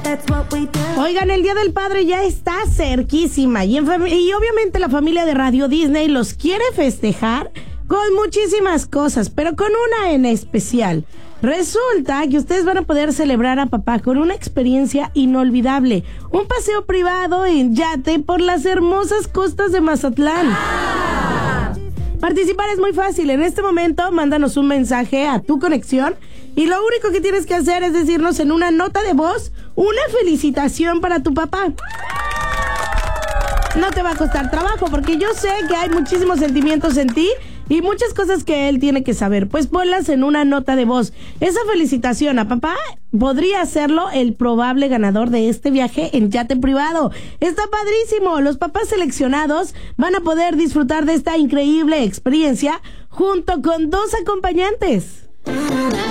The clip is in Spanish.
Oigan, el Día del Padre ya está cerquísima y obviamente la familia de Radio Disney los quiere festejar con muchísimas cosas, pero con una en especial. Resulta que ustedes van a poder celebrar a papá con una experiencia inolvidable, un paseo privado en yate por las hermosas costas de Mazatlán. Participar es muy fácil. En este momento, mándanos un mensaje a tu conexión y lo único que tienes que hacer es decirnos en una nota de voz una felicitación para tu papá. No te va a costar trabajo porque yo sé que hay muchísimos sentimientos en ti y muchas cosas que él tiene que saber. Pues ponlas en una nota de voz. Esa felicitación a papá podría serlo el probable ganador de este viaje en yate privado. Está padrísimo. Los papás seleccionados van a poder disfrutar de esta increíble experiencia junto con 2 acompañantes.